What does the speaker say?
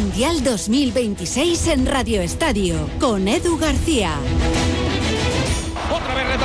Mundial 2026 en Radio Estadio, con Edu García. Otra vez